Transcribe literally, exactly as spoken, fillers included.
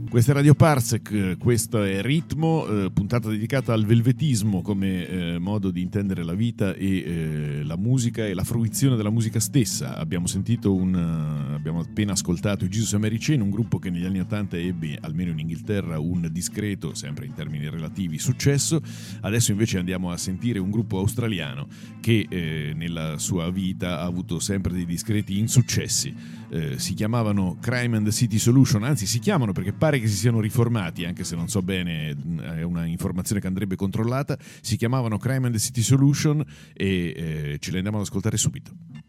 Questa è Radio Parsec, questo è Ritmo, eh, puntata dedicata al velvetismo come eh, modo di intendere la vita e eh, la musica e la fruizione della musica stessa. Abbiamo sentito un, uh, abbiamo appena ascoltato i Jesus and Mary Chain, un gruppo che negli anni ottanta ebbe, almeno in Inghilterra, un discreto, sempre in termini relativi, successo. Adesso invece andiamo a sentire un gruppo australiano che eh, nella sua vita ha avuto sempre dei discreti insuccessi. Eh, si chiamavano Crime and the City Solution, anzi si chiamano perché pare che si siano riformati, anche se non so bene, è una informazione che andrebbe controllata. Si chiamavano Crime and the City Solution e eh, ce le andiamo ad ascoltare subito.